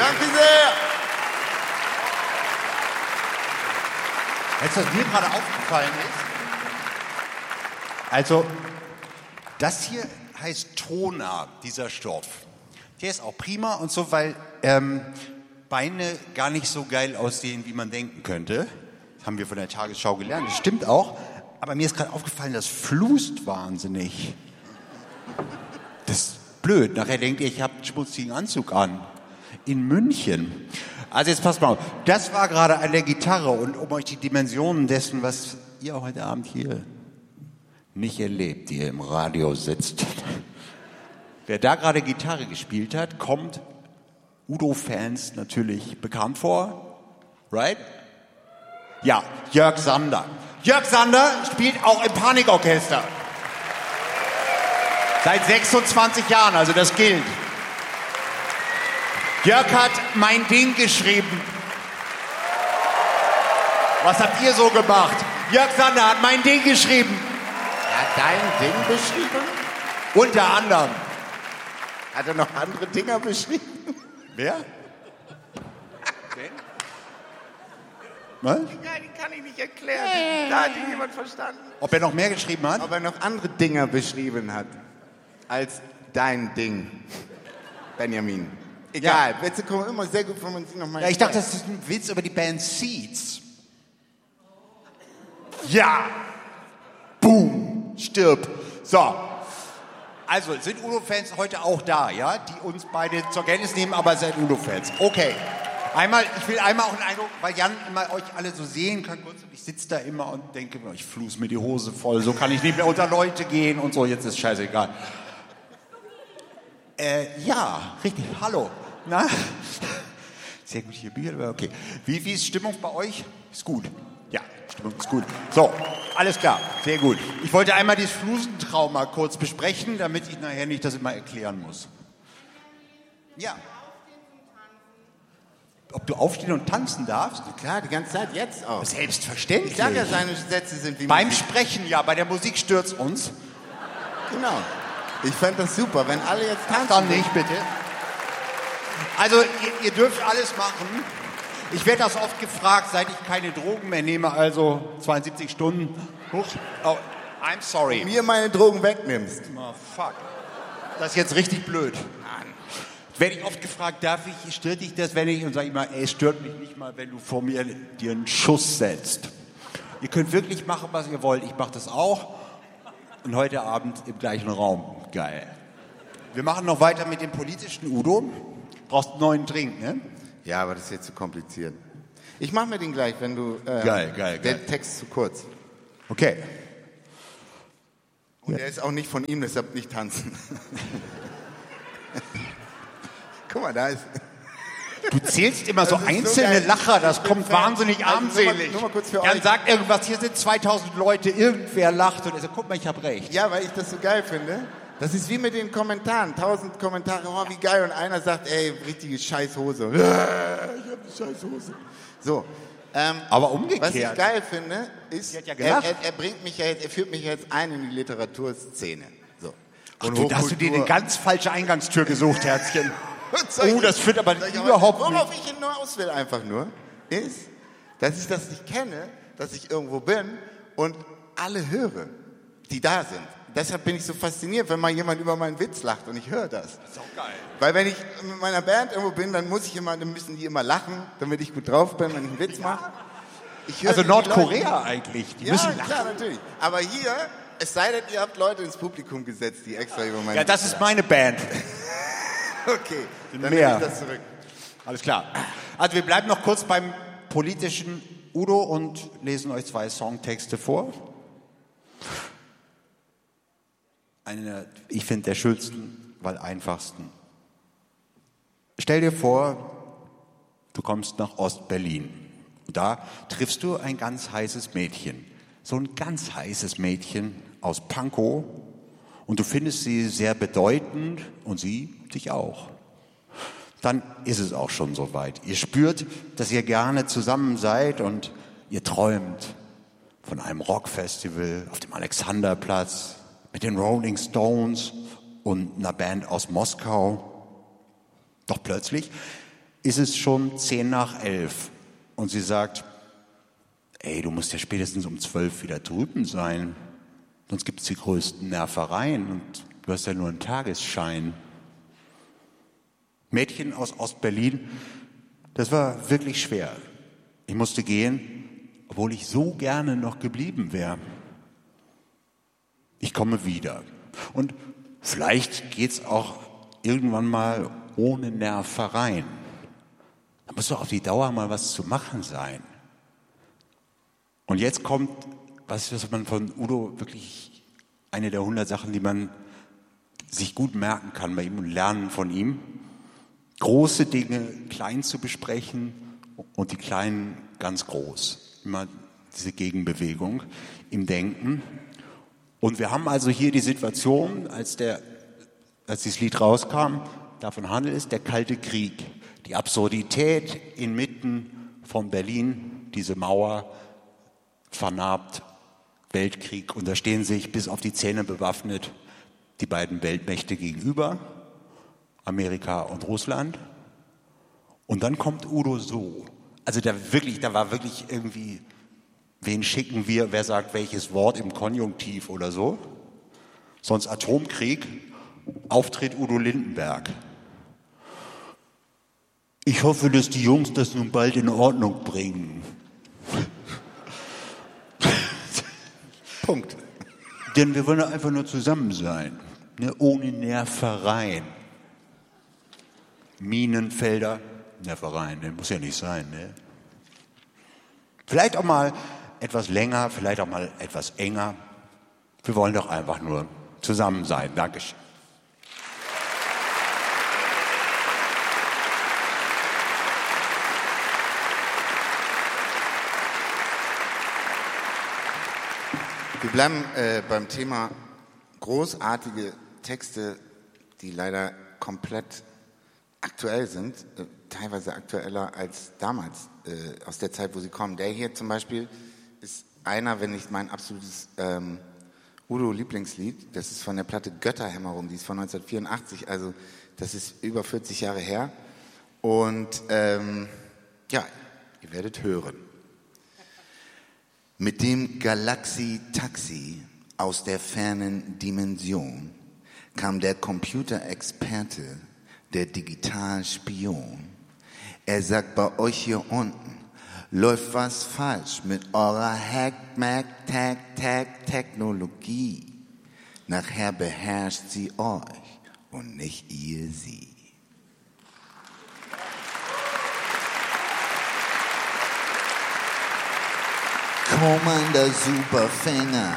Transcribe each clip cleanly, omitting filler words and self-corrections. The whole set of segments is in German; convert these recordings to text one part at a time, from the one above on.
Danke sehr. Weißt du, was mir gerade aufgefallen ist? Also, das hier heißt Toner, dieser Stoff. Der ist auch prima und so, weil Beine gar nicht so geil aussehen, wie man denken könnte. Das haben wir von der Tagesschau gelernt. Das stimmt auch. Aber mir ist gerade aufgefallen, das flust wahnsinnig. Das ist blöd. Nachher denkt ihr, ich habe einen schmutzigen Anzug an. In München. Also jetzt passt mal auf. Das war gerade an der Gitarre und um euch die Dimensionen dessen, was ihr heute Abend hier nicht erlebt, die ihr im Radio sitzt. Wer da gerade Gitarre gespielt hat, kommt Udo-Fans natürlich bekannt vor. Right? Ja, Jörg Sander. Jörg Sander spielt auch im Panikorchester. Seit 26 Jahren, also das gilt. Jörg hat Mein Ding geschrieben. Was habt ihr so gemacht? Jörg Sander hat Mein Ding geschrieben. Er hat dein Ding beschrieben? Unter anderem. Hat er noch andere Dinger beschrieben? Wer? Was? Ja, die kann ich nicht erklären. Da hat ihn jemand verstanden. Ob er noch mehr geschrieben hat? Ob er noch andere Dinger beschrieben hat als dein Ding, Benjamin. Egal, Witze kommen immer sehr gut, wenn man sie nochmal... Ja, ich dachte, das ist ein Witz über die Band Seeds. Ja! Boom! Stirb! So. Also, sind Udo-Fans heute auch da, ja? Die uns beide zur Kenntnis nehmen, aber seid Udo-Fans. Okay. Ich will einmal auch einen Eindruck, weil Jan immer euch alle so sehen kann. Kurz, und ich sitze da immer und denke, ich flus mir die Hose voll, so kann ich nicht mehr unter Leute gehen und so, jetzt ist scheißegal. Ja, richtig, hallo. Na? Sehr gut hier Bier, aber okay. Wie ist Stimmung bei euch? Ist gut. Ja, Stimmung ist gut. So, alles klar, sehr gut. Ich wollte einmal dieses Flusentrauma kurz besprechen, damit ich nachher nicht das immer erklären muss. Ja. Ob du aufstehen und tanzen darfst? Klar, die ganze Zeit jetzt auch. Selbstverständlich. Ich sag ja, seine Sätze sind wie beim Musik. Sprechen, ja, bei der Musik stürzt uns. Genau. Ich fände das super, wenn alle jetzt tanzen. Dann nicht, bitte. Also, ihr dürft alles machen. Ich werde das oft gefragt, seit ich keine Drogen mehr nehme, also 72 Stunden. Huch. Oh, I'm sorry. Und mir meine Drogen wegnimmst. Oh, fuck. Das ist jetzt richtig blöd. Werde ich oft gefragt, stört dich das, wenn ich, und sage immer, es stört mich nicht mal, wenn du vor mir dir einen Schuss setzt. Ihr könnt wirklich machen, was ihr wollt. Ich mache das auch. Und heute Abend im gleichen Raum. Geil. Wir machen noch weiter mit dem politischen Udo. Brauchst einen neuen Drink, ne? Ja, aber das ist jetzt zu kompliziert. Ich mache mir den gleich, wenn du... Geil. Der Text ist zu kurz. Okay. Und der ist auch nicht von ihm, deshalb nicht tanzen. Guck mal, da ist... Du zählst immer so Das ist einzelne so Lacher, das Ich bin kommt Fan. wahnsinnig Also armselig. nur mal kurz für Jan euch. sagt irgendwas, hier sind 2000 Leute, irgendwer lacht und er sagt, guck mal, ich habe recht. Ja, weil ich das so geil finde. Das ist wie mit den Kommentaren. 1000 Kommentare, oh, wie geil. Und einer sagt, ey, richtige Scheißhose. Ich hab eine Scheißhose. So. Aber umgekehrt. Was ich geil finde, ist, Sie hat ja gelacht. er führt mich jetzt ein in die Literaturszene. So. Ach, Und da hast du dir eine Hochkultur. ganz falsche Eingangstür gesucht, Herzchen. Soll ich- Oh, das führt aber soll ich überhaupt worauf nicht. ich hinaus will einfach nur, ist, dass ich das nicht kenne, dass ich irgendwo bin und alle höre, die da sind. Deshalb bin ich so fasziniert, wenn mal jemand über meinen Witz lacht und ich höre das. Das ist auch geil. Weil wenn ich mit meiner Band irgendwo bin, dann müssen die immer lachen, damit ich gut drauf bin, wenn ich einen Witz mache. Ich höre Also die Nordkorea Leute. eigentlich, die Ja, müssen lachen. klar, natürlich. Aber hier, es sei denn, ihr habt Leute ins Publikum gesetzt, die extra über meinen Ja, das Witz ist meine Band. lachen. Okay, dann mehr. nehme ich das zurück. Alles klar. Also wir bleiben noch kurz beim politischen Udo und lesen euch 2 Songtexte vor. Eine, ich finde, der schönsten, weil einfachsten. Stell dir vor, du kommst nach Ostberlin. Da triffst du ein ganz heißes Mädchen. So ein ganz heißes Mädchen aus Pankow. Und du findest sie sehr bedeutend und sie dich auch. Dann ist es auch schon soweit. Ihr spürt, dass ihr gerne zusammen seid und ihr träumt von einem Rockfestival auf dem Alexanderplatz mit den Rolling Stones und einer Band aus Moskau. Doch plötzlich ist es schon 10:10. Und sie sagt, ey, du musst ja spätestens um 12 wieder drüben sein. Sonst gibt es die größten Nervereien und du hast ja nur einen Tagesschein. Mädchen aus Ostberlin, das war wirklich schwer. Ich musste gehen, obwohl ich so gerne noch geblieben wäre. Ich komme wieder. Und vielleicht geht's auch irgendwann mal ohne Nervereien. Da muss doch auf die Dauer mal was zu machen sein. Und jetzt kommt, was man von Udo wirklich, eine der 100 Sachen, die man sich gut merken kann bei ihm und lernen von ihm. Große Dinge klein zu besprechen und die kleinen ganz groß. Immer diese Gegenbewegung im Denken. Und wir haben also hier die Situation, als dieses Lied rauskam, davon handelt es, der Kalte Krieg. Die Absurdität inmitten von Berlin, diese Mauer, vernarbt, Weltkrieg. Und da stehen sich bis auf die Zähne bewaffnet die beiden Weltmächte gegenüber, Amerika und Russland. Und dann kommt Udo so. Also da war wirklich irgendwie, wen schicken wir, wer sagt welches Wort im Konjunktiv oder so. Sonst Atomkrieg, Auftritt Udo Lindenberg. Ich hoffe, dass die Jungs das nun bald in Ordnung bringen. Punkt. Denn wir wollen doch einfach nur zusammen sein, ne? Ohne Nervereien. Minenfelder, Nervereien, ne? Muss ja nicht sein. Ne? Vielleicht auch mal etwas länger, vielleicht auch mal etwas enger. Wir wollen doch einfach nur zusammen sein. Dankeschön. Wir bleiben beim Thema großartige Texte, die leider komplett aktuell sind, teilweise aktueller als damals, aus der Zeit, wo sie kommen. Der hier zum Beispiel ist einer, wenn nicht mein absolutes Udo-Lieblingslied. Das ist von der Platte Götterhämmerung, die ist von 1984, also das ist über 40 Jahre her. Und ja, ihr werdet hören. Mit dem Galaxie-Taxi aus der fernen Dimension kam der Computerexperte, der Digitalspion. Er sagt, bei euch hier unten läuft was falsch mit eurer Hack-Mac-Tag-Tag-Technologie. Nachher beherrscht sie euch und nicht ihr sie. Commander Superfänger.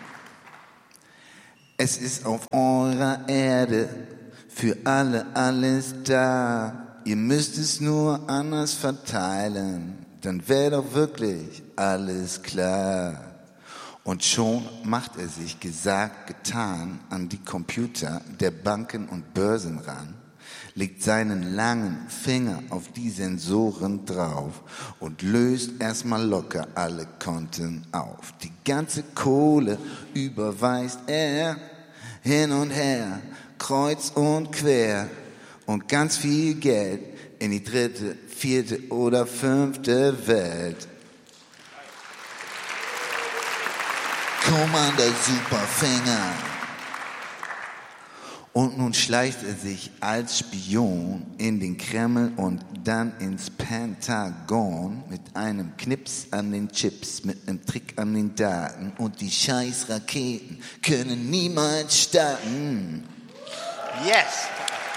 Es ist auf eurer Erde für alle alles da. Ihr müsst es nur anders verteilen, dann wäre doch wirklich alles klar. Und schon macht er sich gesagt, getan an die Computer der Banken und Börsen ran, legt seinen langen Finger auf die Sensoren drauf und löst erstmal locker alle Konten auf. Die ganze Kohle überweist er hin und her, kreuz und quer und ganz viel Geld in die 3., 4. oder 5. Welt. Commander Superfänger. Und nun schleicht er sich als Spion in den Kreml und dann ins Pentagon mit einem Knips an den Chips, mit einem Trick an den Daten und die scheiß Raketen können niemals starten. Yes!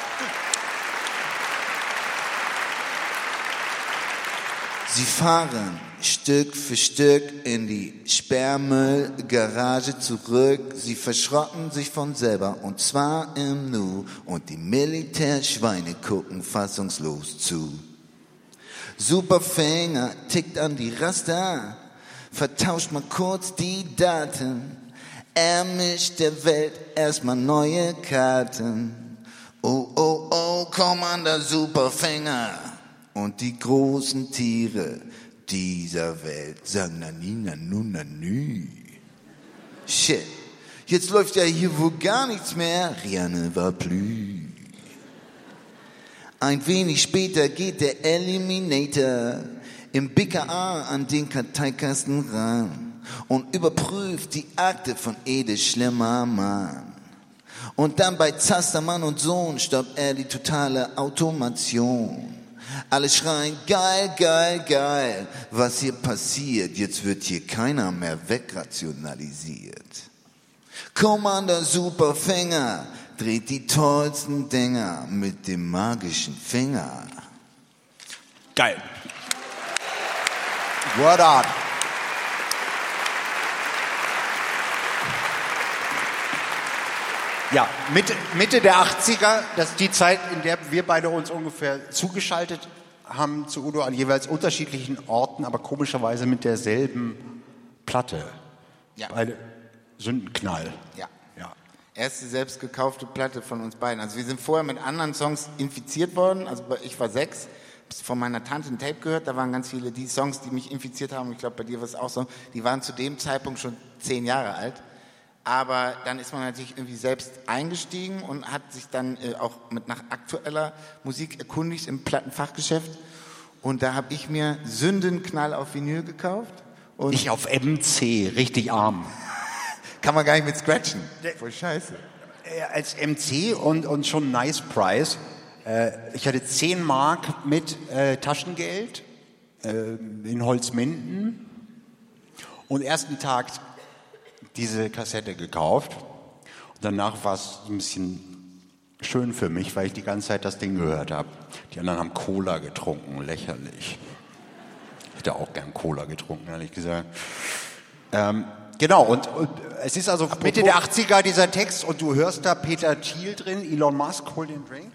Sie fahren Stück für Stück in die Sperrmüllgarage zurück. Sie verschrotten sich von selber und zwar im Nu. Und die Militärschweine gucken fassungslos zu. Superfänger tickt an die Raster, vertauscht mal kurz die Daten. Er mischt der Welt erstmal neue Karten. Oh, oh, oh, Commander Superfänger. Und die großen Tiere dieser Welt sagen nani, nanu, nanü. Shit, jetzt läuft ja hier wohl gar nichts mehr. Rien ne va plus. Ein wenig später geht der Eliminator im BKA an den Karteikasten ran und überprüft die Akte von Ede Schlimmermann. Und dann bei Zastermann und Sohn stoppt er die totale Automation. Alle schreien, geil, geil, geil, was hier passiert, jetzt wird hier keiner mehr wegrationalisiert. Commander Superfänger dreht die tollsten Dinger mit dem magischen Finger. Geil. Word art. Ja, Mitte der 80er, das ist die Zeit, in der wir beide uns ungefähr zugeschaltet haben zu Udo an jeweils unterschiedlichen Orten, aber komischerweise mit derselben Platte. Ja. Beide Sündenknall. Ja. Ja. Erste selbst gekaufte Platte von uns beiden. Also wir sind vorher mit anderen Songs infiziert worden. Also ich war 6, hab's von meiner Tante ein Tape gehört. Da waren ganz viele die Songs, die mich infiziert haben. Ich glaube, bei dir war es auch so. Die waren zu dem Zeitpunkt schon 10 Jahre alt. Aber dann ist man natürlich irgendwie selbst eingestiegen und hat sich dann auch nach aktueller Musik erkundigt im Plattenfachgeschäft. Und da habe ich mir Sündenknall auf Vinyl gekauft. Und Ich auf MC, richtig arm. kann man gar nicht mit scratchen. Voll scheiße. Als MC und schon nice price. Ich hatte 10 Mark mit Taschengeld in Holzminden und ersten Tag diese Kassette gekauft. Und danach war es ein bisschen schön für mich, weil ich die ganze Zeit das Ding gehört habe. Die anderen haben Cola getrunken, lächerlich. Ich hätte auch gern Cola getrunken, ehrlich gesagt. Genau, und es ist also Mitte der 80er dieser Text und du hörst da Peter Thiel drin, Elon Musk, hol den Drink.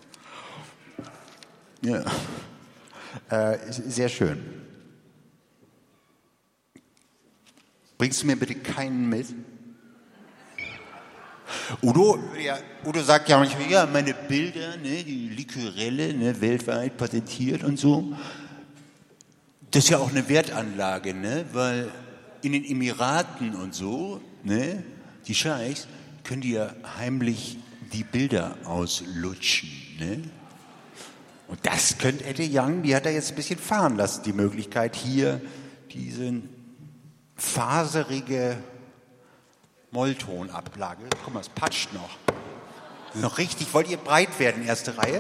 Ja. Sehr schön. Bringst du mir bitte keinen mit? Udo sagt ja manchmal, ja, meine Bilder, ne, die Likörelle, ne, weltweit patentiert und so. Das ist ja auch eine Wertanlage, ne, weil in den Emiraten und so, ne, die Scheichs, können die ja heimlich die Bilder auslutschen, ne. Und das könnte Ette Young, die hat er jetzt ein bisschen fahren lassen, die Möglichkeit hier, diese faserige Molltonablage. Guck mal, es patscht noch. Noch richtig. Wollt ihr breit werden, erste Reihe?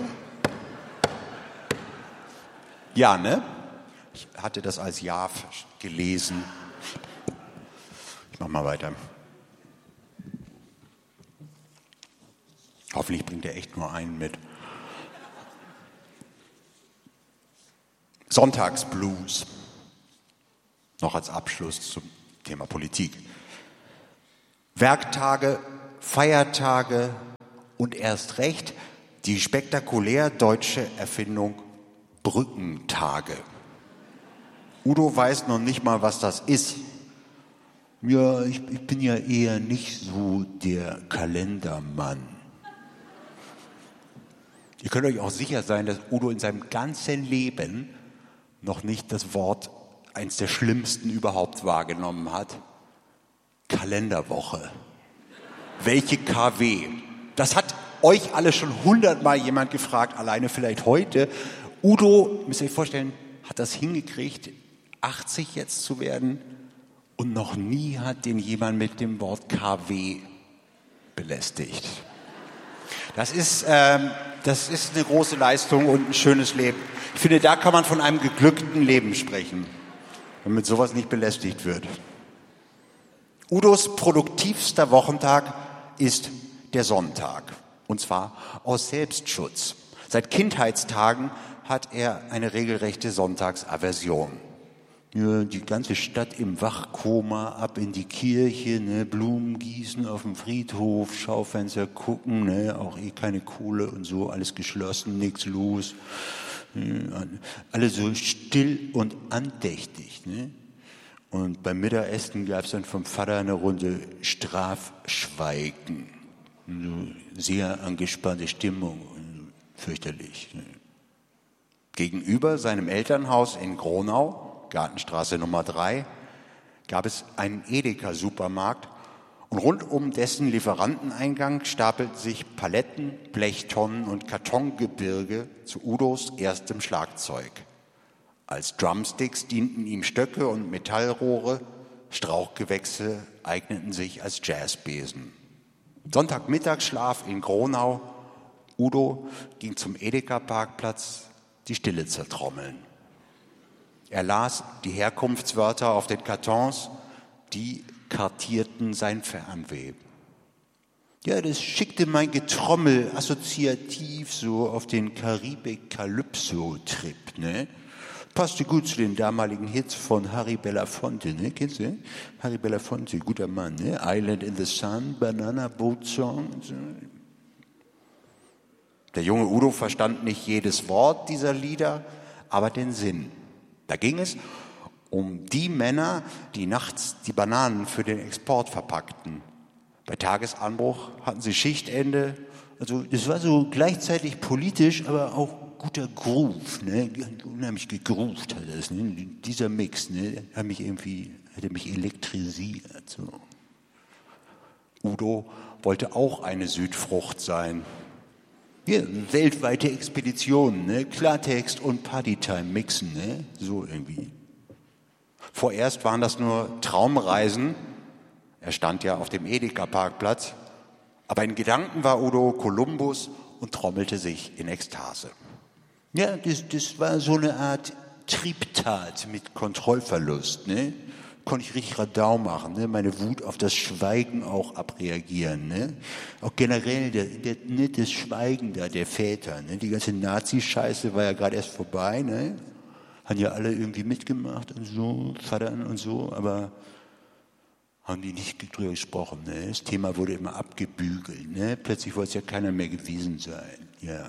Ja, ne? Ich hatte das als Ja gelesen. Ich mach mal weiter. Hoffentlich bringt er echt nur einen mit. Sonntagsblues. Noch als Abschluss zum Thema Politik. Werktage, Feiertage und erst recht die spektakulär deutsche Erfindung Brückentage. Udo weiß noch nicht mal, was das ist. Ja, ich bin ja eher nicht so der Kalendermann. Ihr könnt euch auch sicher sein, dass Udo in seinem ganzen Leben noch nicht das Wort, eins der schlimmsten überhaupt, wahrgenommen hat. Kalenderwoche. Welche KW? Das hat euch alle schon 100-mal jemand gefragt, alleine vielleicht heute. Udo, müsst ihr euch vorstellen, hat das hingekriegt, 80 jetzt zu werden und noch nie hat den jemand mit dem Wort KW belästigt. Das ist eine große Leistung und ein schönes Leben. Ich finde, da kann man von einem geglückten Leben sprechen, wenn mit sowas nicht belästigt wird. Udos produktivster Wochentag ist der Sonntag. Und zwar aus Selbstschutz. Seit Kindheitstagen hat er eine regelrechte Sonntagsaversion. Ja, die ganze Stadt im Wachkoma, ab in die Kirche, ne, Blumen gießen auf dem Friedhof, Schaufenster gucken, ne, auch keine Kohle und so, alles geschlossen, nichts los. Alle so still und andächtig. Ne? Und beim Mittagessen gab es dann vom Vater eine Runde Strafschweigen. So sehr angespannte Stimmung, fürchterlich. Ne? Gegenüber seinem Elternhaus in Gronau, Gartenstraße Nummer 3, gab es einen Edeka-Supermarkt Und rund um dessen Lieferanteneingang stapelten sich Paletten, Blechtonnen und Kartongebirge zu Udos erstem Schlagzeug. Als Drumsticks dienten ihm Stöcke und Metallrohre, Strauchgewächse eigneten sich als Jazzbesen. Sonntagmittagsschlaf in Gronau. Udo ging zum Edeka-Parkplatz, die Stille zertrommeln. Er las die Herkunftswörter auf den Kartons, die kartierten sein Fernweh. Ja, das schickte mein Getrommel assoziativ so auf den Karibik-Calypso-Trip, ne? Passte gut zu den damaligen Hits von Harry Belafonte, ne? Kennst du? Harry Belafonte, guter Mann, ne? Island in the Sun, Banana Boat Song. So. Der junge Udo verstand nicht jedes Wort dieser Lieder, aber den Sinn. Da ging es um die Männer, die nachts die Bananen für den Export verpackten. Bei Tagesanbruch hatten sie Schichtende. Also das war so gleichzeitig politisch, aber auch guter Groove. Ne? Unheimlich gegroovt hat das. Ne? Dieser Mix, ne? Hätte mich elektrisiert. So. Udo wollte auch eine Südfrucht sein. Ja, weltweite Expeditionen, ne? Klartext und Partytime mixen, ne? So irgendwie. Vorerst waren das nur Traumreisen. Er stand ja auf dem Edeka-Parkplatz. Aber in Gedanken war Udo Kolumbus und trommelte sich in Ekstase. Ja, das war so eine Art Triebtat mit Kontrollverlust, ne? Konnte ich richtig Radau machen, ne? Meine Wut auf das Schweigen auch abreagieren, ne? Auch generell das Schweigen da der Väter, ne? Die ganze Nazi-Scheiße war ja gerade erst vorbei, ne? Haben ja alle irgendwie mitgemacht und so, Vatern und so, aber haben die nicht drüber gesprochen, ne? Das Thema wurde immer abgebügelt, ne? Plötzlich wollte es ja keiner mehr gewesen sein, ja.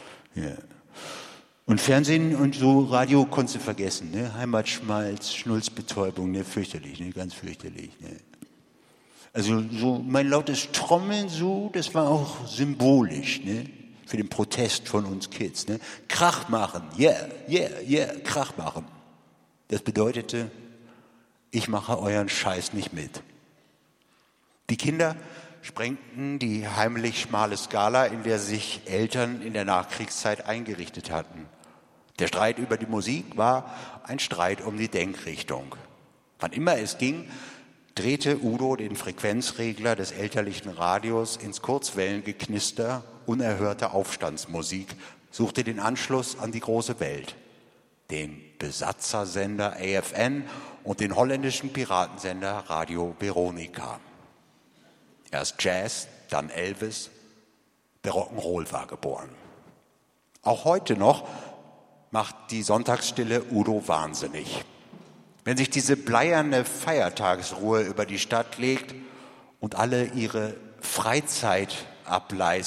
Und Fernsehen und so Radio konntest du vergessen, ne? Heimatschmalz, Schnulzbetäubung, ne? Fürchterlich, ne? Ganz fürchterlich, ne? Also so mein lautes Trommeln so, das war auch symbolisch, ne? Für den Protest von uns Kids, ne? Krach machen, yeah, Krach machen. Das bedeutete, ich mache euren Scheiß nicht mit. Die Kinder sprengten die heimlich schmale Skala, in der sich Eltern in der Nachkriegszeit eingerichtet hatten. Der Streit über die Musik war ein Streit um die Denkrichtung. Wann immer es ging, drehte Udo den Frequenzregler des elterlichen Radios ins Kurzwellengeknister unerhörter Aufstandsmusik, suchte den Anschluss an die große Welt, den Besatzersender AFN und den holländischen Piratensender Radio Veronica. Erst Jazz, dann Elvis, der Rock'n'Roll war geboren. Auch heute noch macht die Sonntagsstille Udo wahnsinnig. Wenn sich diese bleierne Feiertagsruhe über die Stadt legt und alle ihre Freizeit ableisten,